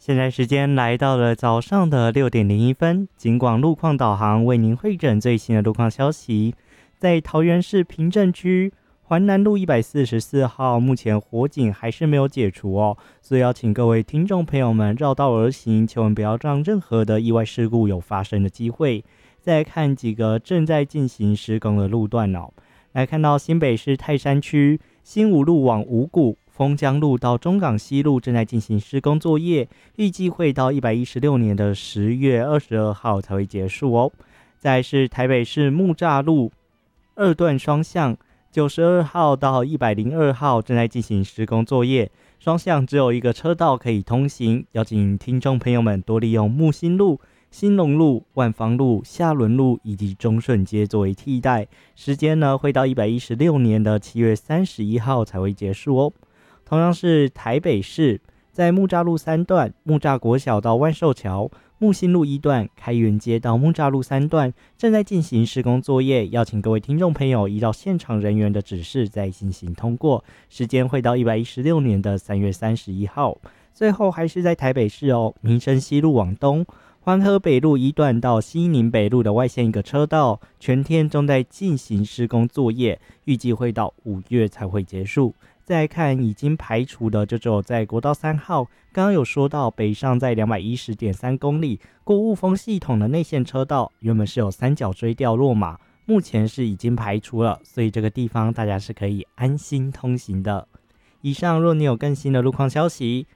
现在时间来到了早上的6:01，警广路况导航为您汇整最新的路况消息。在桃园市平镇区环南路144号，目前火警还是没有解除哦，所以要请各位听众朋友们绕道而行，千万不要让任何的意外事故有发生的机会。再来看几个正在进行施工的路段哦，来看到新北市泰山区新武路往五股、丰江路到中港西路正在进行施工作业，预计会到116年的10月22号才会结束哦。再来是台北市木栅路二段双向92号到102号正在进行施工作业，双向只有一个车道可以通行，邀请听众朋友们多利用木星路、兴隆路、万芳路、下仑路以及中顺街作为替代，时间呢会到116年的7月31号才会结束哦。同样是台北市，在木栅路3段木栅国小到万寿桥、木星路1段开元街到木栅路3段正在进行施工作业，邀请各位听众朋友依照现场人员的指示再进行通过，时间会到116年的3月31号。最后还是在台北市哦，民生西路往东环河北路1段到西宁北路的外线一个车道，全天正在进行施工作业，预计会到5月才会结束。再来看已经排除的，就只有在国道3号，刚刚有说到北上在210.3公里过雾峰系统的内线车道，原本是有三角锥掉落码，目前是已经排除了，所以这个地方大家是可以安心通行的。以上若你有更新的路况消息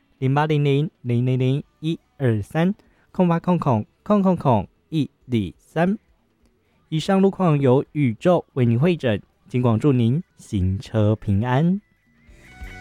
，0800000123。0800000123。以上路况由宇宙为您汇整，尽管祝您行车平安。